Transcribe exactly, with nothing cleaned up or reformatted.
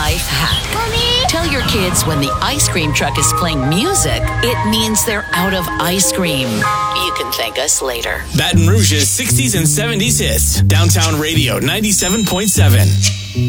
life hack. Mommy? Tell your kids when the ice cream truck is playing music, it means they're out of ice cream. You can thank us later. Baton Rouge's sixties and seventies hits. Downtown Radio ninety-seven point seven.